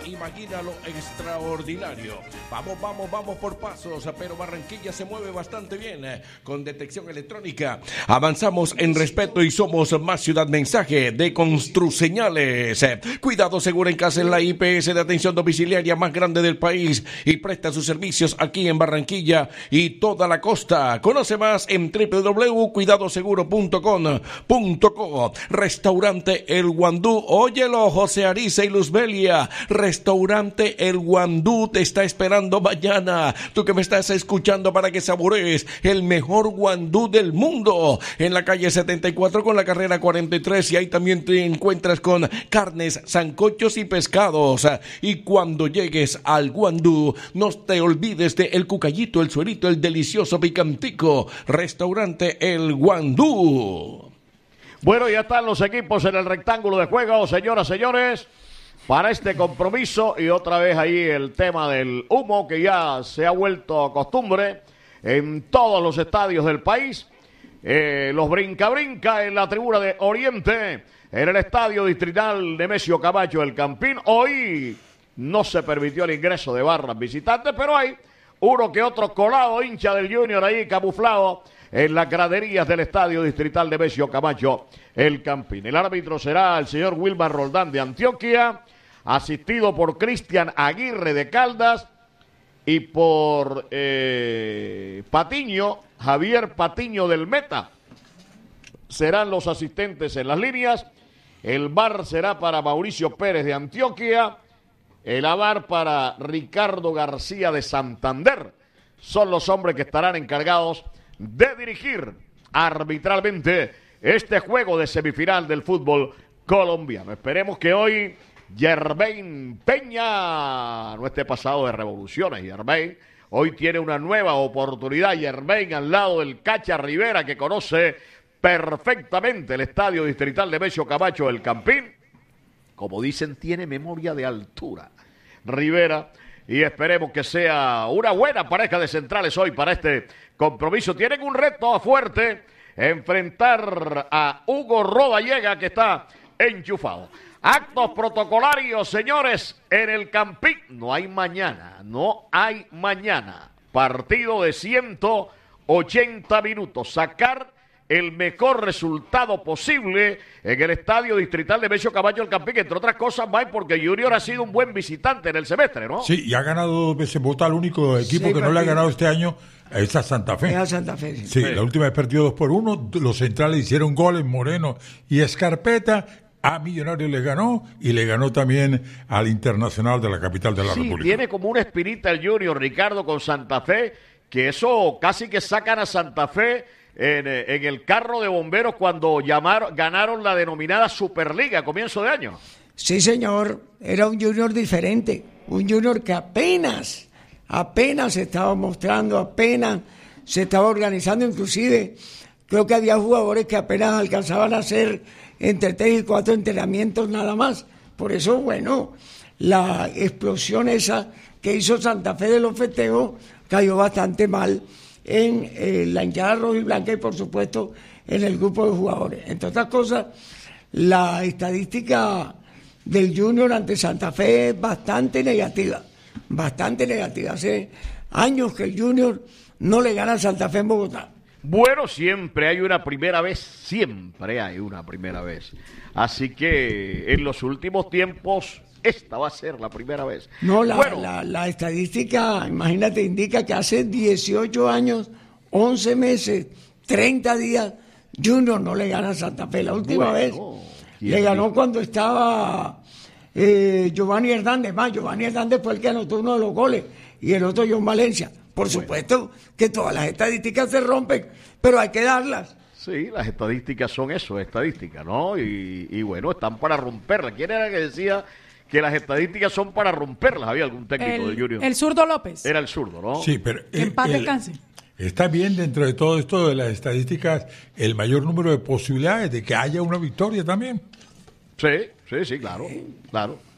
imagina lo extraordinario. Vamos por pasos, pero Barranquilla se mueve bastante bien con detección electrónica. Avanzamos en respeto y somos más ciudad. Mensaje de Construseñales. Cuidado seguro en casa, en la IPS de atención domiciliaria más grande del país y presta sus servicios aquí en Barranquilla y toda la costa. Conoce más en www.cuidadoseguro.com.co. Restaurante El Guandú. Óyelo, José Ariza y Luzbelia. Restaurante El Guandú te está esperando mañana. Tú que me estás escuchando para que saborees el mejor guandú del mundo. En la calle 74 con la carrera 43 y ahí también te encuentras con carnes, sancochos y pescados. Y cuando llegues al guandú, no te olvides de el cucayito, el suerito, el delicioso picantico. Restaurante El Guandú. Bueno, ya están los equipos en el rectángulo de juego, señoras, señores, para este compromiso. Y otra vez ahí el tema del humo, que ya se ha vuelto costumbre en todos los estadios del país. Los brinca en la tribuna de Oriente, en el estadio distrital Nemesio Camacho El Campín. Hoy no se permitió el ingreso de barras visitantes, pero hay uno que otro colado, hincha del Junior ahí camuflado en las graderías del estadio distrital Nemesio Camacho El Campín. El árbitro será el señor Wilmar Roldán de Antioquia, asistido por Cristian Aguirre de Caldas y por Patiño, Javier Patiño del Meta. Serán los asistentes en las líneas. El VAR será para Mauricio Pérez de Antioquia. El AVAR para Ricardo García de Santander. Son los hombres que estarán encargados de dirigir arbitralmente este juego de semifinal del fútbol colombiano. Esperemos que hoy Yerbain Peña no esté pasado de revoluciones. Yerbain hoy tiene una nueva oportunidad. Yerbain al lado del Cacha Rivera, que conoce perfectamente el estadio distrital de Nemesio Camacho El Campín. Como dicen, tiene memoria de altura Rivera, y esperemos que sea una buena pareja de centrales hoy para este compromiso. Tienen un reto fuerte, enfrentar a Hugo Rodallega, que está enchufado. Actos protocolarios, señores, en el Campín. No hay mañana. Partido de 180 minutos. Sacar el mejor resultado posible en el estadio distrital de Nemesio Camacho El Campín, entre otras cosas, Mike, porque Junior ha sido un buen visitante en el semestre, ¿no? Sí, y ha ganado 2 veces. Bota, el único equipo que no le ha ganado este año es a Santa Fe. Es a Santa Fe, sí. Sí, la última vez perdió 2-1. Los centrales hicieron goles, Moreno y Escarpeta. A Millonarios le ganó, y le ganó también al Internacional de la capital de la República. Tiene como una espinita el Junior, Ricardo, con Santa Fe, que eso casi que sacan a Santa Fe en el carro de bomberos cuando ganaron la denominada Superliga a comienzo de año. Sí, señor, era un Junior diferente, un Junior que apenas se estaba mostrando, apenas se estaba organizando. Inclusive creo que había jugadores que apenas alcanzaban a hacer entre 3 y 4 entrenamientos nada más. Por eso, bueno, la explosión esa que hizo Santa Fe de los festejos cayó bastante mal en la hinchada roja y blanca, y por supuesto en el grupo de jugadores. Entre otras cosas, la estadística del Junior ante Santa Fe es bastante negativa. Hace años que el Junior no le gana a Santa Fe en Bogotá. Bueno, siempre hay una primera vez. Así que en los últimos tiempos esta va a ser la primera vez. No, la estadística, imagínate, indica que hace 18 años, 11 meses, 30 días, Junior no le gana a Santa Fe. La última vez le ganó cuando estaba Giovanni Hernández. Giovanni Hernández fue el que anotó uno de los goles y el otro John Valencia. Por supuesto que todas las estadísticas se rompen, pero hay que darlas. Sí, las estadísticas son eso, estadísticas, ¿no? Y bueno, están para romperlas. ¿Quién era que decía que las estadísticas son para romperlas? ¿Había algún técnico de Junior? El zurdo López. Era el zurdo, ¿no? Sí, pero en paz descanse. Está bien dentro de todo esto de las estadísticas el mayor número de posibilidades de que haya una victoria también. Sí, claro.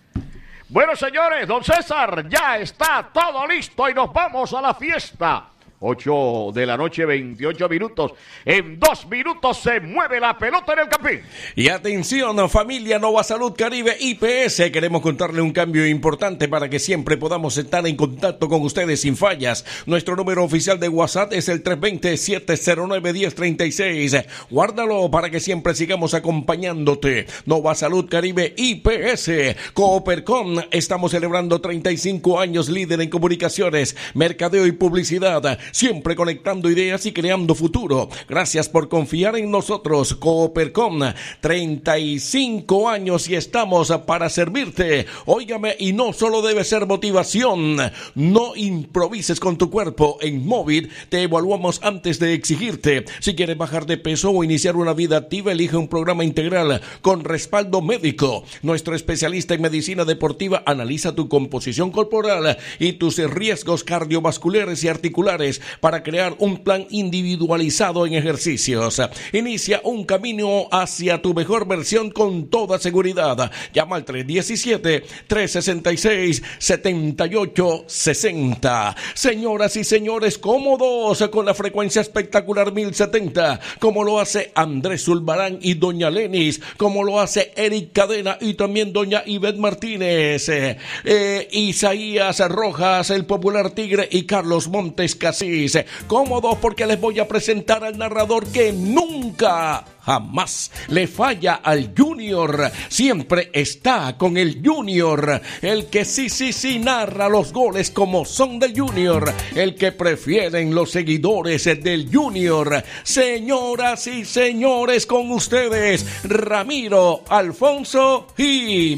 Bueno, señores, don César, ya está todo listo y nos vamos a la fiesta 8 de la noche, 28 minutos. En 2 minutos se mueve la pelota en el Campín. Y atención, familia Nova Salud Caribe IPS. Queremos contarle un cambio importante para que siempre podamos estar en contacto con ustedes sin fallas. Nuestro número oficial de WhatsApp es el 320-709-1036. Guárdalo para que siempre sigamos acompañándote. Nova Salud Caribe IPS. Coopercom. Estamos celebrando 35 años líder en comunicaciones, mercadeo y publicidad. Siempre conectando ideas y creando futuro. Gracias por confiar en nosotros. Coopercom, 35 años y estamos para servirte. Óigame, y no solo debe ser motivación. No improvises con tu cuerpo. En Móvil te evaluamos antes de exigirte. Si quieres bajar de peso o iniciar una vida activa, elige un programa integral con respaldo médico. Nuestro especialista en medicina deportiva analiza tu composición corporal y tus riesgos cardiovasculares y articulares para crear un plan individualizado en ejercicios. Inicia un camino hacia tu mejor versión con toda seguridad. Llama al 317-366-7860. Señoras y señores, cómodos con la frecuencia espectacular 1070, como lo hace Andrés Zulbarán y doña Lenis, como lo hace Eric Cadena y también doña Ivette Martínez, Isaías Rojas, el popular Tigre, y Carlos Montes Casís. Cómodos porque les voy a presentar al narrador que nunca, jamás le falla al Junior. Siempre está con el Junior. El que sí narra los goles como son del Junior. El que prefieren los seguidores del Junior. Señoras y señores, con ustedes, Ramiro Alfonso y